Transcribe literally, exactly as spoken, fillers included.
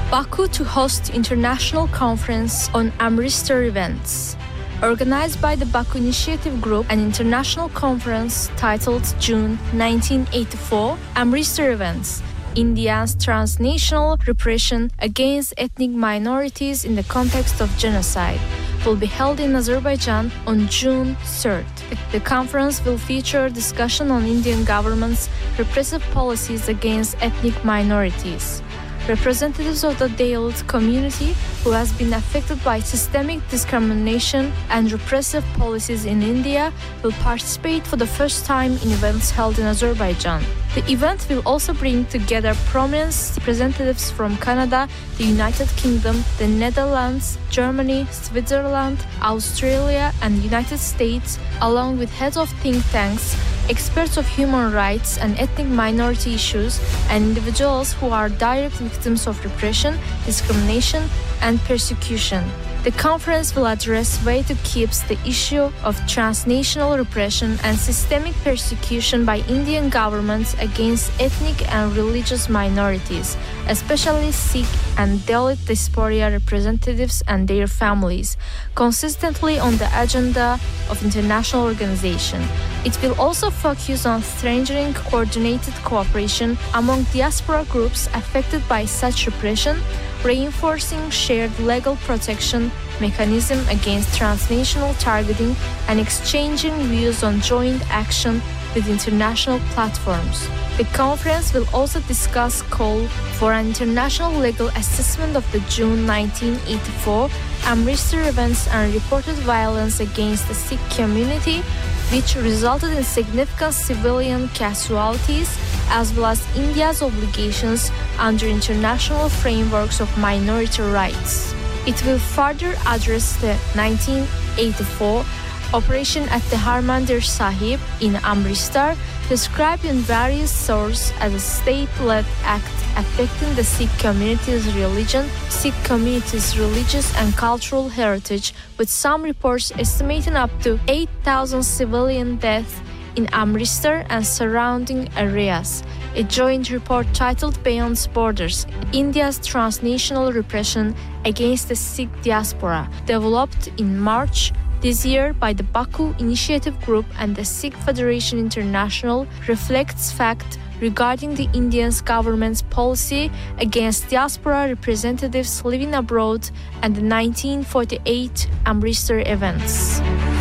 Baku to host international conference on Amritsar events. Organized by the Baku Initiative Group, an international conference titled June nineteen eighty-four, Amritsar Events, India's transnational repression against ethnic minorities in the context of genocide, will be held in Azerbaijan on June third. The conference will feature discussion on Indian government's repressive policies against ethnic minorities. Representatives of the Dalit community, who has been affected by systemic discrimination and repressive policies in India, will participate for the first time in events held in Azerbaijan. The event will also bring together prominent representatives from Canada, the United Kingdom, the Netherlands, Germany, Switzerland, Australia, and the United States, along with heads of think tanks, experts of human rights and ethnic minority issues, and individuals who are direct victims of repression, discrimination, and persecution. The conference will address ways to keep the issue of transnational repression and systemic persecution by Indian governments against ethnic and religious minorities, especially Sikh and Dalit diaspora representatives and their families, consistently on the agenda of international organization. It will also focus on strengthening coordinated cooperation among diaspora groups affected by such repression, reinforcing shared legal protection mechanism against transnational targeting, and exchanging views on joint action with international platforms. The conference will also discuss call for an international legal assessment of the June nineteen eighty-four Amritsar events and reported violence against the Sikh community, which resulted in significant civilian casualties, as well as India's obligations under international frameworks of minority rights. It will further address the nineteen eighty-four operation at the Harmandir Sahib in Amritsar, described in various sources as a state-led act affecting the Sikh community's religion, Sikh community's religious and cultural heritage, with some reports estimating up to eight thousand civilian deaths in Amritsar and surrounding areas. A joint report titled Beyond Borders, India's Transnational Repression Against the Sikh Diaspora, developed in March this year by the Baku Initiative Group and the Sikh Federation International, reflects facts regarding the Indian government's policy against diaspora representatives living abroad and the nineteen forty-eight Amritsar events.